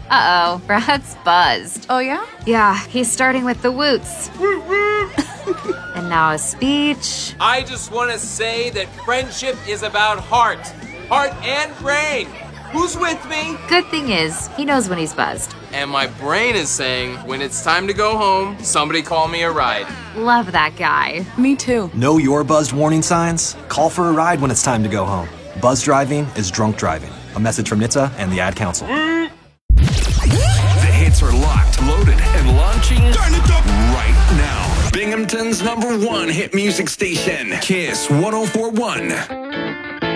Uh-oh, Brad's buzzed. Oh, yeah? Yeah, he's starting with the woots. And now a speech. I just want to say that friendship is about heart and brain. Who's with me? Good thing is, he knows when he's buzzed. And my brain is saying, when it's time to go home, somebody call me a ride. Love that guy. Me too. Know your buzzed warning signs? Call for a ride when it's time to go home. Buzz driving is drunk driving. A message from NHTSA and the Ad Council. The hits are locked, loaded, and launching right now. Binghamton's #1 hit music station, Kiss 104.1.